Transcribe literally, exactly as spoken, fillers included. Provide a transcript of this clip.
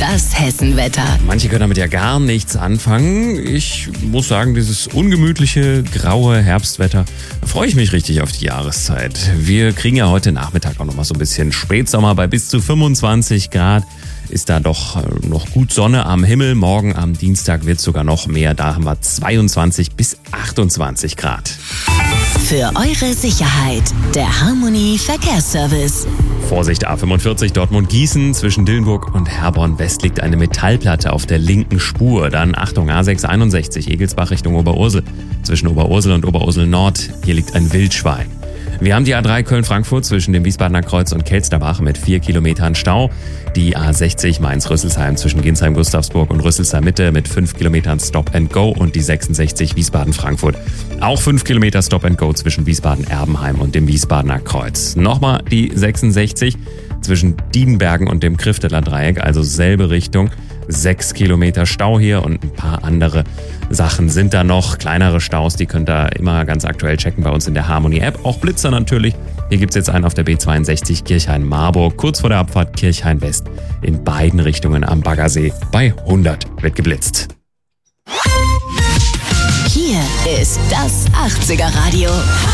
Das Hessenwetter. Manche können damit ja gar nichts anfangen. Ich muss sagen, dieses ungemütliche, graue Herbstwetter, da freue ich mich richtig auf die Jahreszeit. Wir kriegen ja heute Nachmittag auch noch mal so ein bisschen Spätsommer bei bis zu fünfundzwanzig Grad. Ist da doch noch gut Sonne am Himmel. Morgen am Dienstag wird es sogar noch mehr. Da haben wir zweiundzwanzig bis achtundzwanzig Grad. Für eure Sicherheit, der Harmony Verkehrsservice. Vorsicht, A fünfundvierzig Dortmund-Gießen, zwischen Dillenburg und Herborn West liegt eine Metallplatte auf der linken Spur. Dann Achtung, A sechshunderteinundsechzig Egelsbach Richtung Oberursel. Zwischen Oberursel und Oberursel Nord, hier liegt ein Wildschwein. Wir haben die A drei Köln-Frankfurt zwischen dem Wiesbadener Kreuz und Kelsterbach mit vier Kilometern Stau. Die A sechzig Mainz-Rüsselsheim zwischen Ginsheim-Gustavsburg und Rüsselsheim-Mitte mit fünf Kilometern Stop and Go und die sechsundsechzig Wiesbaden-Frankfurt. Auch fünf Kilometer Stop and Go zwischen Wiesbaden-Erbenheim und dem Wiesbadener Kreuz. Nochmal die sechsundsechzig zwischen Diedenbergen und dem Krifteler Dreieck, also selbe Richtung. Sechs Kilometer Stau hier und ein paar andere Sachen sind da noch. Kleinere Staus, die könnt ihr immer ganz aktuell checken bei uns in der Harmony-App. Auch Blitzer natürlich. Hier gibt es jetzt einen auf der B zweiundsechzig Kirchhain-Marburg, kurz vor der Abfahrt Kirchhain-West. In beiden Richtungen am Baggersee bei hundert wird geblitzt. Hier ist das achtziger Radio.